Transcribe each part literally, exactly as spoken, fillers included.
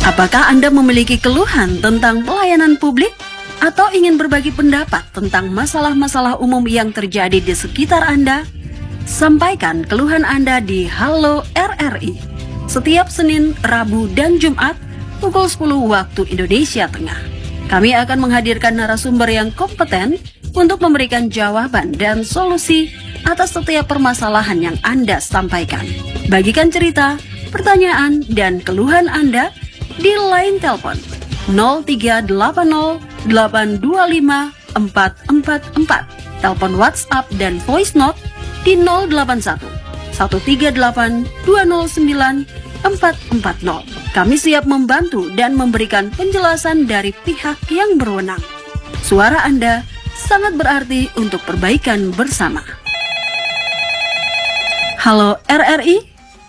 Apakah Anda memiliki keluhan tentang pelayanan publik atau ingin berbagi pendapat tentang masalah-masalah umum yang terjadi di sekitar Anda? Sampaikan keluhan Anda di Halo R R I setiap Senin, Rabu, dan Jumat pukul sepuluh waktu Indonesia Tengah. Kami akan menghadirkan narasumber yang kompeten untuk memberikan jawaban dan solusi atas setiap permasalahan yang Anda sampaikan. Bagikan cerita, pertanyaan, dan keluhan Anda di line telepon nol tiga delapan nol delapan dua lima empat empat empat, telepon WhatsApp dan voice note di nol delapan satu satu tiga delapan dua nol sembilan empat empat nol. Kami siap membantu dan memberikan penjelasan dari pihak yang berwenang. Suara Anda sangat berarti untuk perbaikan bersama. Halo R R I.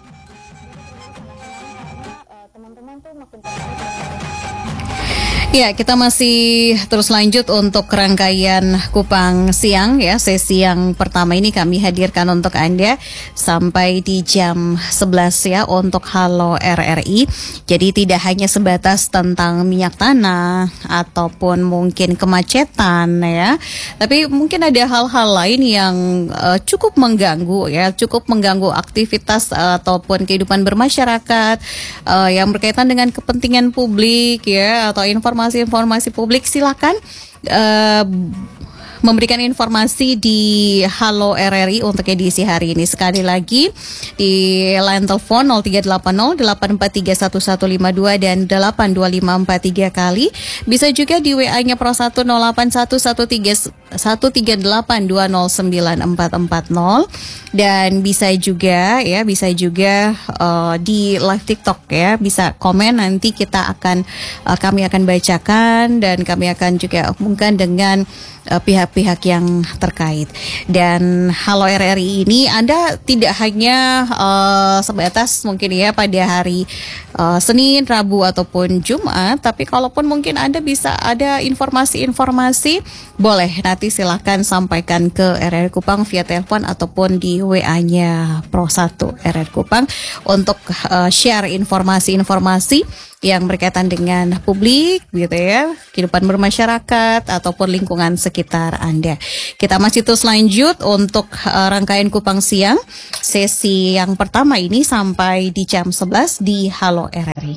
Ya, kita masih terus lanjut untuk rangkaian Kupang Siang ya. Sesi yang pertama ini kami hadirkan untuk Anda sampai di jam sebelas ya untuk Halo R R I. Jadi tidak hanya sebatas tentang minyak tanah ataupun mungkin kemacetan ya. Tapi mungkin ada hal-hal lain yang uh, cukup mengganggu ya, cukup mengganggu aktivitas uh, ataupun kehidupan bermasyarakat uh, yang berkaitan dengan kepentingan publik ya atau informasi informasi publik. Silakan uh, memberikan informasi di Halo R R I untuk edisi hari ini. Sekali lagi di line telepon nol tiga delapan nol delapan empat tiga satu satu lima dua dan delapan dua lima empat tiga kali. Bisa juga di W A-nya Pro satu nol delapan satu satu tiga satu tiga delapan dua nol sembilan empat empat nol dan bisa juga ya bisa juga uh, di live TikTok ya, bisa komen, nanti kita akan uh, kami akan bacakan dan kami akan juga hubungkan dengan uh, pihak-pihak yang terkait. Dan Halo R R I ini Anda tidak hanya uh, sebatas mungkin ya pada hari uh, Senin, Rabu ataupun Jumat, tapi kalaupun mungkin Anda bisa ada informasi-informasi, boleh nanti silahkan sampaikan ke R R I Kupang via telepon ataupun di W A-nya Pro satu R R I Kupang untuk uh, share informasi-informasi yang berkaitan dengan publik gitu ya, kehidupan bermasyarakat ataupun lingkungan sekitar Anda. Kita masih terus lanjut untuk uh, rangkaian Kupang Siang. Sesi yang pertama ini sampai di jam sebelas di Halo R R I.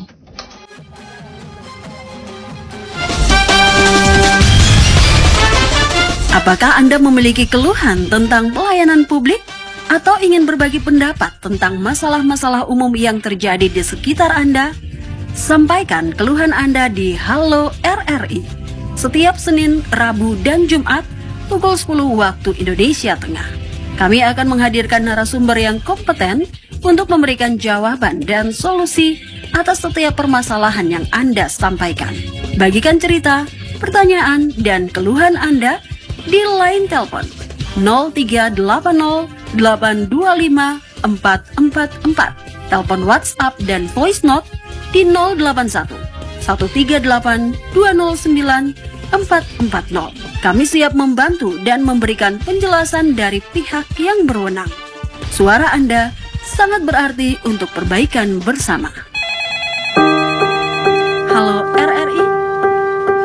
Apakah Anda memiliki keluhan tentang pelayanan publik atau ingin berbagi pendapat tentang masalah-masalah umum yang terjadi di sekitar Anda? Sampaikan keluhan Anda di Halo R R I setiap Senin, Rabu, dan Jumat pukul sepuluh waktu Indonesia Tengah. Kami akan menghadirkan narasumber yang kompeten untuk memberikan jawaban dan solusi atas setiap permasalahan yang Anda sampaikan. Bagikan cerita, pertanyaan, dan keluhan Anda di line telepon nol tiga delapan nol delapan dua lima empat empat empat, telepon WhatsApp dan voice note di nol delapan satu satu tiga delapan dua nol sembilan empat empat nol. Kami siap membantu dan memberikan penjelasan dari pihak yang berwenang. Suara Anda sangat berarti untuk perbaikan bersama. Halo